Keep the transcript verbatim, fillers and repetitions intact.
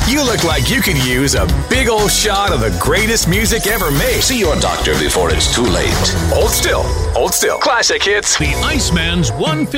You look like you could use a big old shot of the greatest music ever made. See your doctor before it's too late. Hold still. Hold still. Classic hits. The Iceman's one fifty.